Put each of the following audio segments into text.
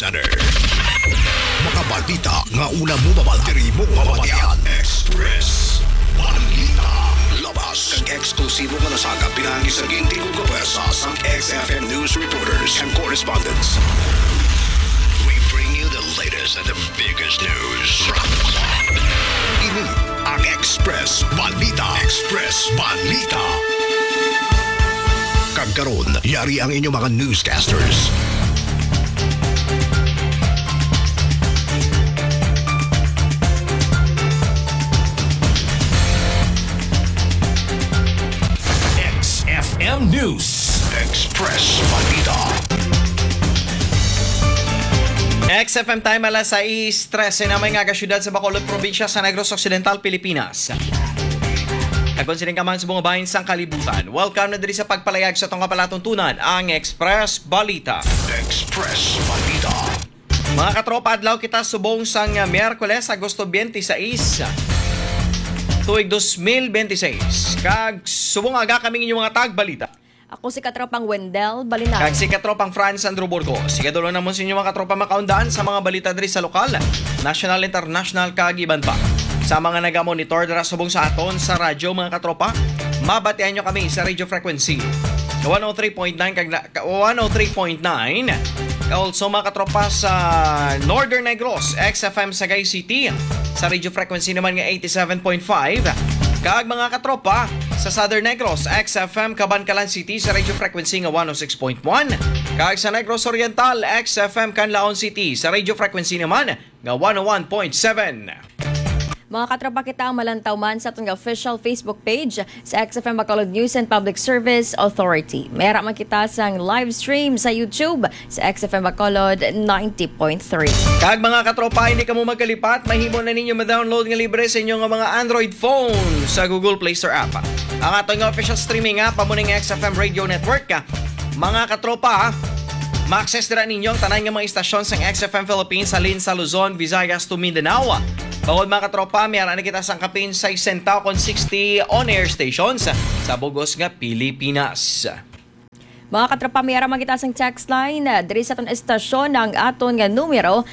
Center. Makabalita nga una mo babaldiri mo mabatian. Express Balita. Labas kag eksklusibo nga nasaga pinangi sa ginti kong kapwersa sang XFM News reporters and correspondents. We bring you the latest and the biggest news. Ini ang Express Balita. Express Balita. Kagkaroon, yari ang inyong mga newscasters. XFM News. Express Balita. XFM time alas 6:13 na may nga kasyudad sa Bacolod, probinsya sa Negros Occidental, Pilipinas. Nagkonsiling ka man sa mga bahin sang kalibutan. Welcome na diri sa pagpalayag sa tong kapalatuntunan ang Express Balita. Express Balita. Mga katropa, adlaw kita subong sang Miyerkules, Agosto 26, tuig 2026. Kag subong aga kaming inyong mga tagbalita. Ako si Katropang Wendell Balinan. Kag si Katropang Franz Andrew Burgos. Sigadulo naman sa inyo mga katropa makaundaan sa mga balita diri sa lokal, national, international, kag iban pa. Sa mga nagamonitor dira subong sa aton sa radyo mga katropa, mabatian nyo kami sa radio frequency 103.9 kag 103.9. Also mga katropa sa Northern Negros, XFM Sagay City, sa radio frequency naman nga 87.5. Kag mga katropa sa Southern Negros, XFM Cabancalan City sa radio frequency nga 106.1. Kag sa Negros Oriental, XFM Canlaon City sa radio frequency naman nga 101.7. Mga katropa, kita ang malantaw man sa itong official Facebook page sa XFM Bacolod News and Public Service Authority. Mayroon man kita sang live stream sa YouTube sa XFM Bacolod 90.3. Kag mga katropa, hindi ka mo magkalipat, mahimo na ninyo ma-download nga libre sa inyong mga Android phone sa Google Play Store app. Ang atong official streaming app, pamuning XFM Radio Network. Mga katropa, ma-access dira ninyo ang tanan nga mga istasyon sa XFM Philippines sa Linsa, Luzon, Visayas to Mindanao. Bawod mga katropa, mayroon na kita sang kapin sa 60 on-air stations sa Bugos nga Pilipinas. Mga katropa, mayroon man kita sang text line diri sa itong estasyon ng aton nga numero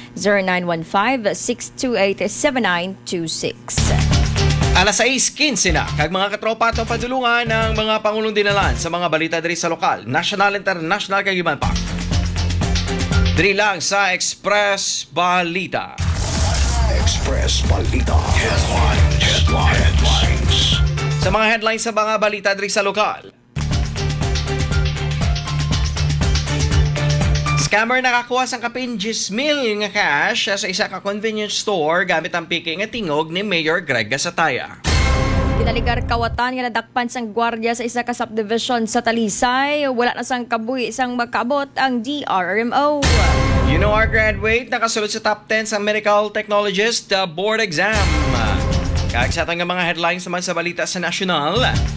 0915-628-7926. Alas 6:15 na, kag mga katropa, itong padulungan ng mga Pangulong Dinalan sa mga balita diri sa lokal, national, international, kag iban pa. Diri lang sa Express Balita. Express Balita. Headlines. Sa mga headlines sa mga balita diri sa lokal. Scammer nakakuha sang kapin 10,000 nga cash sa isa ka convenience store gamit ang piki nga tingog ni Mayor Greg Gasataya. Kinaligar kawatan nga nadakpan sang gwardiya sa isa ka subdivision sa Talisay. Wala na sang kabuhi sang magkaabot ang DRMO. You know our graduate nakasulod sa top 10 sa medical technologist board exam. Kag sa atong mga headlines naman sa balita sa national.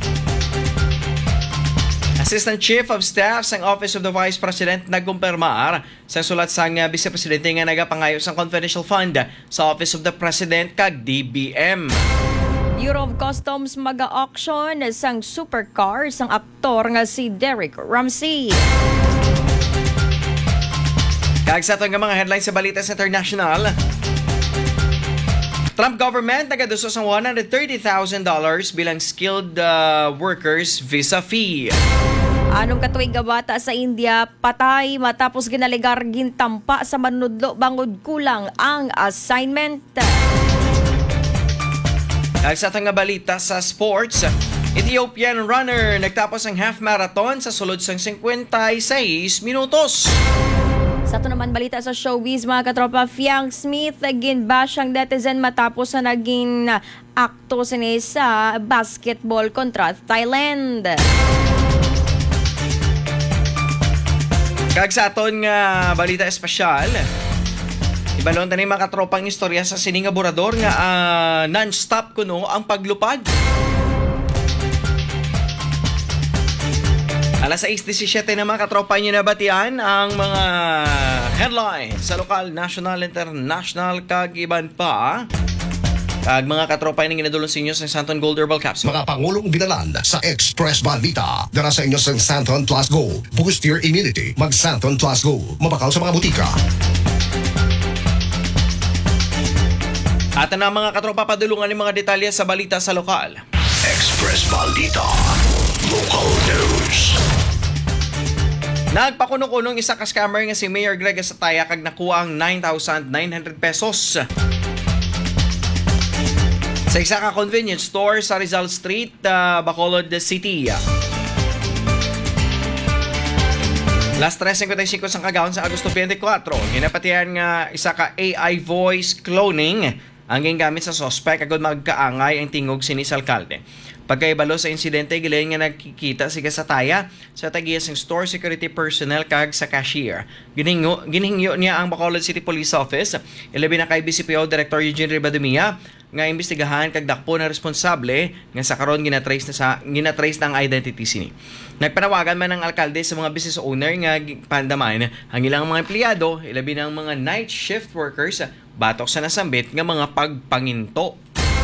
Assistant Chief of Staff sang Office of the Vice President nagkumpirmar sa sulat sang Vice Presidente nga nagapangayo sang confidential fund sa Office of the President kag DBM. Bureau of Customs mag-auction sang supercar sang aktor nga si Derek Ramsey. Kag sa itong mga headlines sa balita sa international, Trump government nagadusos ang $130,000 bilang skilled workers visa fee. Anong katuig nga bata sa India patay matapos ginaligar gintampa sa manudlo bangod kulang ang assignment. Kag sa itong balita sa sports, Ethiopian runner nagtapos ang half marathon sa sulod sang 56 minutos. Sa ito naman balita sa showbiz, mga katropa, Fiang Smith ginbash ang netizen matapos na naging akto sa basketball kontra Thailand. Kag sa aton nga balita espesyal, ibalon tani mga katropang istorya sa sining nga burador nga non-stop kuno ang paglupad. Alas 6:17 na mga katropa nyo nabatian ang mga headlines sa lokal, national, international, kag iban pa. Kag mga katropa yung ginadulong sa inyo sa Santon Gold Herbal Capsule. Mga Pangulong Dinalan sa Express Balita. Dara sa inyo sa Santon Plus Go. Boost your immunity. Mag Santon Plus Go. Mabakaw sa mga butika. At na mga katropa, padulungan ng mga detalye sa balita sa lokal. Express Balita. Local news. Nagpakunong-kunong isa ka scammer nga si Mayor Greg Sataya kag nakuha ang 9,900 pesos. Sa isa ka convenience store sa Rizal Street, Bacolod City. Last 3:55 sang kagawon sa Agosto 24, ginapatihan nga isa ka AI voice cloning ang gingamit sa suspect agud magkaangay ang tingog sinis alkalde. Pagkaibalo sa insidente, gilayon nga nagkikita si Sataya sa tagiyas ng store security personnel kag sa cashier. Ginhingyo niya ang Bacolod City Police Office, ilabi na kay BCPO Director Eugene Ribadumia nga imbestigahan kag dakpo na responsable nga sa karon ginatrace na ang identity sini. Nagpanawagan man ang alkalde sa mga business owner nga pandaman ang ilang mga empleyado, ilabi ng mga night shift workers, batok sa nasambit nga mga pagpanginto.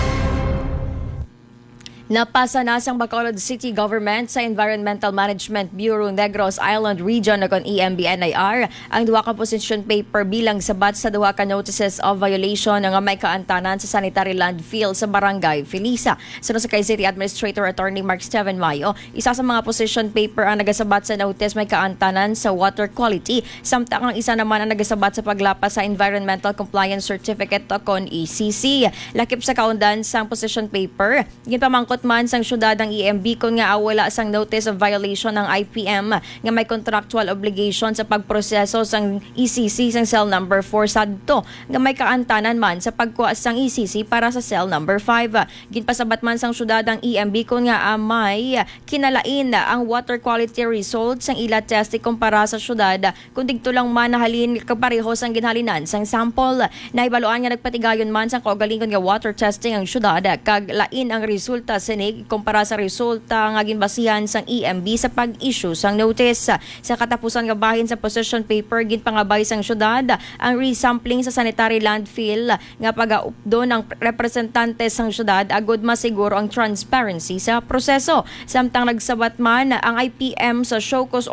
Napasa na sang Bacolod City Government sa Environmental Management Bureau Negros Island Region kon EMBNIR ang duha ka position paper bilang sabat sa duha ka notices of violation nga may kaantanan sa sanitary landfill sa Barangay Felisa. Sunod sa kay City Administrator Attorney Mark Steven Mayo, isa sa mga position paper ang nagasabat sa notice may kaantanan sa water quality, samtang ang isa naman ang nagasabat sa paglapas sa Environmental Compliance Certificate kon ECC. Lakip sa kaundan sang position paper, ginpamangkot man sang syudad ang EMB kon nga wala sang notice of violation ng IPM nga may contractual obligation sa pagproseso sang ECC sang cell number 4 sadto nga may kaantanan man sa pagkuha sang ECC para sa cell number 5. Ginpasabat man sang syudad ang EMB kon nga may kinalain ang water quality results sang ila test kumpara sa syudad kun digto lang man nahalin kapareho sang ginhalinan sang sample. Naibaluan nga nagpatigayon man sang kaugalingon nga water testing ang syudad kag lain ang resulta sinig kumpara sa resulta nga ginbasihan sang EMB sa pag-issue sang notice. Sa katapusan nga bahin sa position paper ginpangabay sang syudad ang resampling sa sanitary landfill nga pag-aupdo ng representante sang syudad agud masiguro ang transparency sa proseso. Samtang nagsabat man ang IPM sa show cause